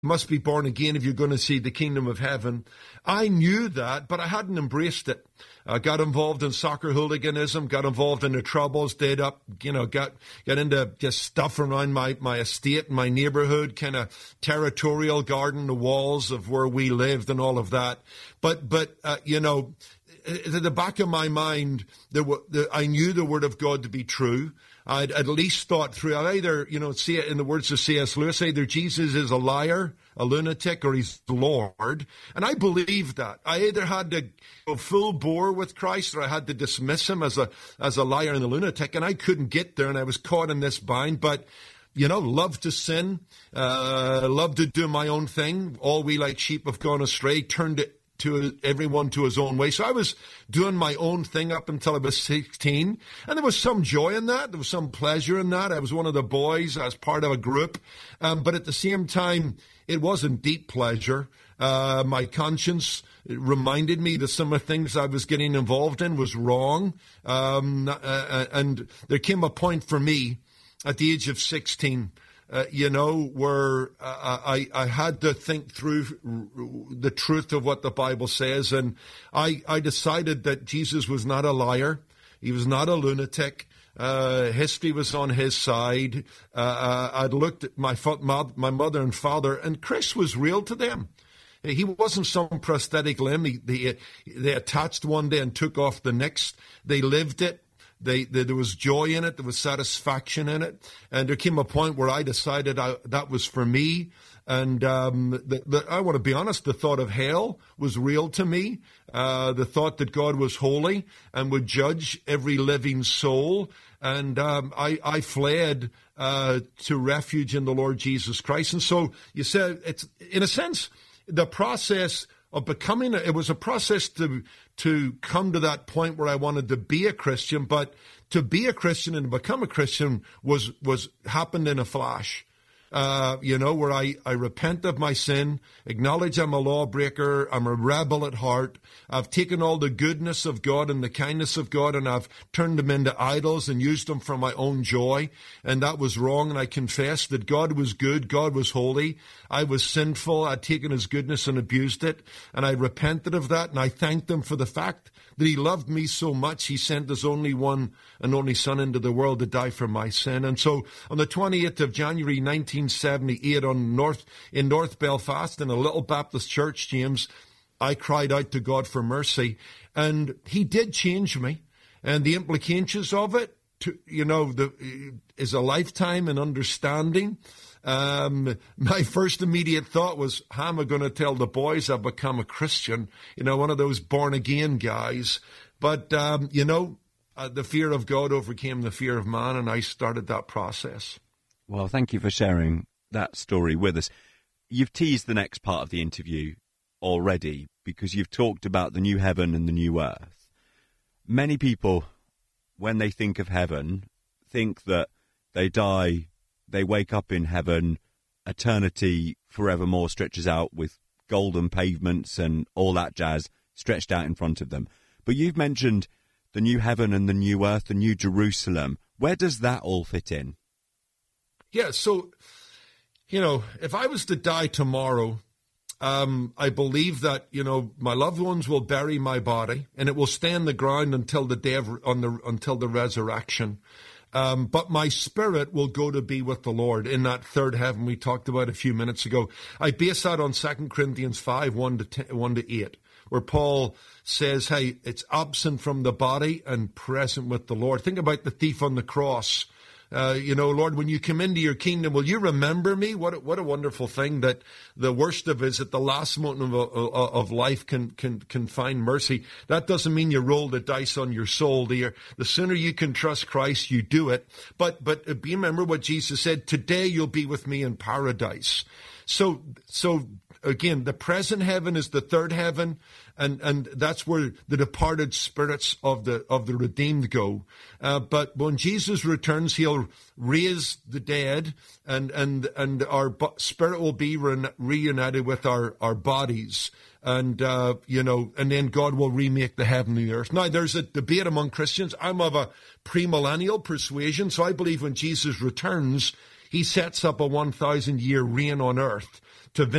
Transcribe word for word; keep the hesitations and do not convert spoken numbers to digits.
must be born again if you're going to see the kingdom of heaven. I knew that, but I hadn't embraced it. I got involved in soccer hooliganism, got involved in the troubles, did up, you know, got, got into just stuff around my, my estate, my neighborhood, kind of territorial guarding the walls of where we lived and all of that. But, but, uh, you know, at the back of my mind, there were, the, I knew the word of God to be true. I'd at least thought through, I'd either, you know, see it in the words of C S Lewis, either Jesus is a liar, a lunatic, or he's the Lord. And I believed that. I either had to go full bore with Christ, or I had to dismiss him as a, as a liar and a lunatic. And I couldn't get there, and I was caught in this bind. But, you know, love to sin, uh, love to do my own thing. All we like sheep have gone astray, turned it to everyone to his own way. So I was doing my own thing up until I was sixteen. And there was some joy in that. There was some pleasure in that. I was one of the boys. I was part of a group. Um, but at the same time, it wasn't deep pleasure. Uh, my conscience reminded me that some of the things I was getting involved in was wrong. Um, uh, and there came a point for me at the age of sixteen, Uh, you know, where uh, I, I had to think through the truth of what the Bible says. And I, I decided that Jesus was not a liar. He was not a lunatic. Uh, history was on his side. Uh, uh, I'd looked at my, my mother and father, and Chris was real to them. He wasn't some prosthetic limb. He, they, they attached one day and took off the next. They lived it. They, they, there was joy in it. There was satisfaction in it. And there came a point where I decided I, that was for me. And um, the, the, I want to be honest, the thought of hell was real to me. Uh, the thought that God was holy and would judge every living soul. And um, I, I fled uh, to refuge in the Lord Jesus Christ. And so you said, it's in a sense, the process of becoming, it was a process to to come to that point where I wanted to be a Christian, but to be a Christian and to become a Christian was was happened in a flash. Uh, you know, where I, I repent of my sin, acknowledge I'm a lawbreaker, I'm a rebel at heart. I've taken all the goodness of God and the kindness of God, and I've turned them into idols and used them for my own joy. And that was wrong, and I confessed that God was good, God was holy. I was sinful, I'd taken his goodness and abused it, and I repented of that, and I thanked him for the fact that he loved me so much, he sent his only one and only son into the world to die for my sin. And so on the twentieth of January, nineteen seventy-eight, on North, in North Belfast, in a little Baptist church, James, I cried out to God for mercy, and he did change me. And the implications of it, to, you know, the, is a lifetime in understanding. Um, my first immediate thought was, how am I going to tell the boys I've become a Christian? You know, one of those born again guys. But, um, you know, uh, the fear of God overcame the fear of man, and I started that process. Well, thank you for sharing that story with us. You've teased the next part of the interview already, because you've talked about the new heaven and the new earth. Many people, when they think of heaven, think that they die, they wake up in heaven, eternity forevermore stretches out with golden pavements and all that jazz stretched out in front of them. But you've mentioned the new heaven and the new earth, the new Jerusalem. Where does that all fit in? Yeah, so, you know, if I was to die tomorrow, um, I believe that, you know, my loved ones will bury my body, and it will stay in the ground until the day of, on the until the resurrection. Um, but my spirit will go to be with the Lord in that third heaven we talked about a few minutes ago. I base that on Second Corinthians five, one to ten, one to eight, where Paul says, hey, it's absent from the body and present with the Lord. Think about the thief on the cross. Uh, you know, Lord, when you come into your kingdom, will you remember me? What a, what a wonderful thing that the worst of it is at the last moment of, of, of life can, can, can find mercy. That doesn't mean you roll the dice on your soul, dear. The sooner you can trust Christ, you do it. But, but remember what Jesus said, today you'll be with me in paradise. So, so again, the present heaven is the third heaven. And, and that's where the departed spirits of the, of the redeemed go. Uh, but when Jesus returns, he'll raise the dead, and, and, and our spirit will be re- reunited with our, our bodies. And, uh, you know, and then God will remake the heaven and the earth. Now, there's a debate among Christians. I'm of a premillennial persuasion, so I believe when Jesus returns, he sets up a one thousand year reign on earth. to